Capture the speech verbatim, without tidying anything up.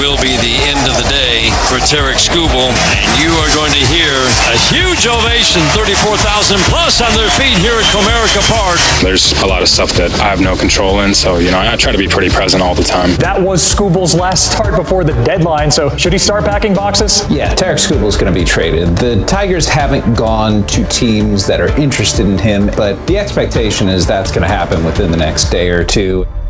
Will be the end of the day for Tarik Skubal, and you are going to hear a huge ovation, thirty-four thousand plus on their feet here at Comerica Park. There's a lot of stuff that I have no control in, so, you know, I try to be pretty present all the time. That was Skubal's last start before the deadline, so should he start packing boxes? Yeah, Tarik Skubal's going to be traded. The Tigers haven't gone to teams that are interested in him, but the expectation is that's going to happen within the next day or two.